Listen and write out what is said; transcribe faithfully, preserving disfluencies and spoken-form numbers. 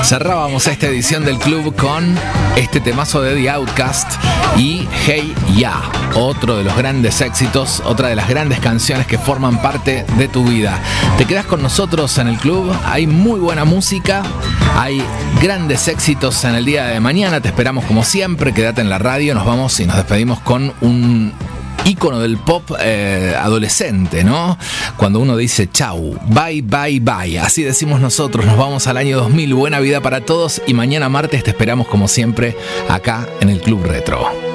Cerrábamos esta edición del club con este temazo de The Outcast y Hey Ya, otro de los grandes éxitos, otra de las grandes canciones que forman parte de tu vida. Te quedás con nosotros en el club, hay muy buena música, hay grandes éxitos en el día de mañana, te esperamos como siempre, quédate en la radio, nos vamos y nos despedimos con un ícono del pop eh, adolescente, ¿no? Cuando uno dice chau, bye, bye, bye. Así decimos nosotros, nos vamos al año dos mil. Buena vida para todos y mañana martes te esperamos como siempre acá en el Club Retro.